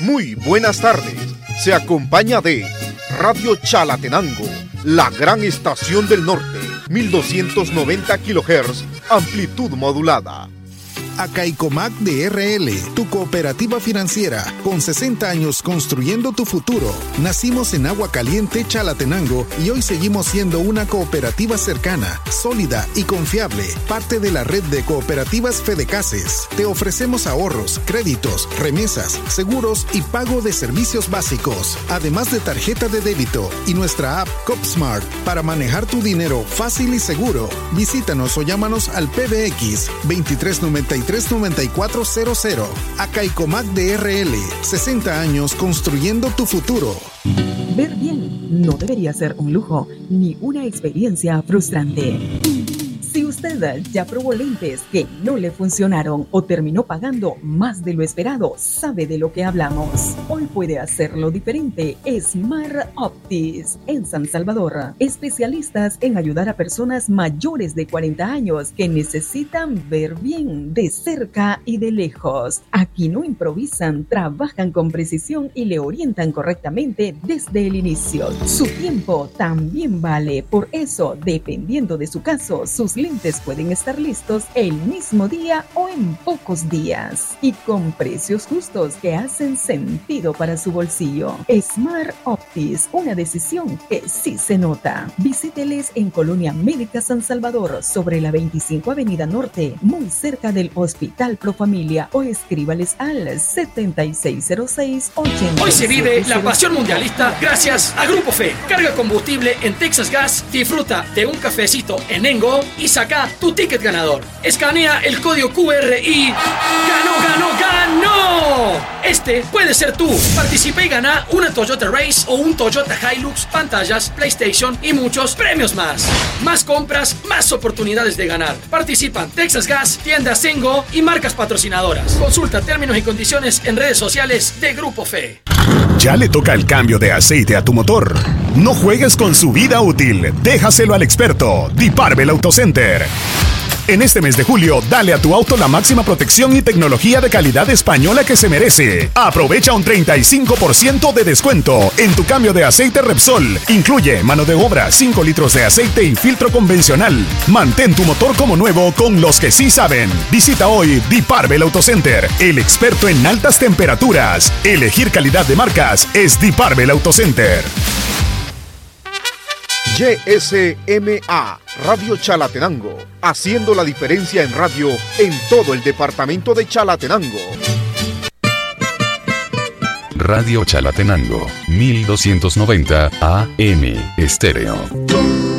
Muy buenas tardes. Se acompaña de Radio Chalatenango, la gran estación del norte, 1290 kHz, amplitud modulada. Acaicomac de RL, tu cooperativa financiera, con 60 años construyendo tu futuro. Nacimos en Agua Caliente, Chalatenango, y hoy seguimos siendo una cooperativa cercana, sólida y confiable, parte de la red de cooperativas Fedecases. Te ofrecemos ahorros, créditos, remesas, seguros y pago de servicios básicos, además de tarjeta de débito y nuestra app CopSmart para manejar tu dinero fácil y seguro. Visítanos o llámanos al PBX 2393-9400. Acaicomac de RL, 60 años construyendo tu futuro. Ver bien no debería ser un lujo ni una experiencia frustrante. Si usted ya probó lentes que no le funcionaron o terminó pagando más de lo esperado, sabe de lo que hablamos. Hoy puede hacerlo diferente. Smart Optics en San Salvador. Especialistas en ayudar a personas mayores de 40 años que necesitan ver bien de cerca y de lejos. Aquí no improvisan, trabajan con precisión y le orientan correctamente desde el inicio. Su tiempo también vale. Por eso, dependiendo de su caso, sus lentes pueden estar listos el mismo día o en pocos días y con precios justos que hacen sentido para su bolsillo. Smart Optics, una decisión que sí se nota. Visíteles en Colonia Médica San Salvador, sobre la 25 Avenida Norte, muy cerca del Hospital Profamilia, o escríbales al 7606-80. Hoy se vive la pasión mundialista gracias a Grupo Fe. Carga combustible en Texas Gas, disfruta de un cafecito en Engo y saca tu ticket ganador. Escanea el código QR y ¡ganó, ganó, ganó! Este puede ser tú. Participa y gana una Toyota Race o un Toyota Hilux, pantallas, PlayStation y muchos premios más. Más compras, más oportunidades de ganar. Participan Texas Gas, tiendas Engo y marcas patrocinadoras. Consulta términos y condiciones en redes sociales de Grupo Fe. ¿Ya le toca el cambio de aceite a tu motor? No juegues con su vida útil. Déjaselo al experto, Diparbel Autocenter. En este mes de julio, dale a tu auto la máxima protección y tecnología de calidad española que se merece. Aprovecha un 35% de descuento en tu cambio de aceite Repsol. Incluye mano de obra, 5 litros de aceite y filtro convencional. Mantén tu motor como nuevo con los que sí saben. Visita hoy Diparbel Autocenter, el experto en altas temperaturas. Elegir calidad de marcas es Diparbel Autocenter. YSMA, Radio Chalatenango, haciendo la diferencia en radio en todo el departamento de Chalatenango. Radio Chalatenango, 1290 AM, estéreo.